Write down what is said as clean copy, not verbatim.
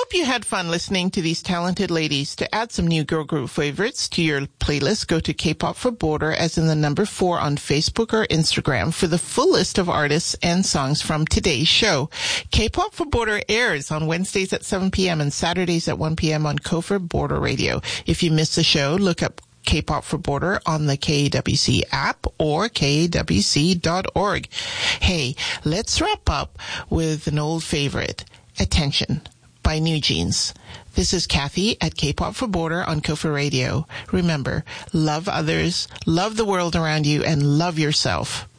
hope you had fun listening to these talented ladies. To add some new girl group favorites to your playlist, go to K-Pop for Border, as in the number 4 on Facebook or Instagram, for the full list of artists and songs from today's show. K-Pop for Border airs on Wednesdays at 7 p.m. and Saturdays at 1 p.m. on Kofor Border Radio. If you miss the show, look up K-Pop for Border on the KWC app or kwc.org. Hey, let's wrap up with an old favorite, Attention by New Jeans. This is Kathy at K-Pop for Border on Kofor Radio. Remember, love others, love the world around you, and love yourself.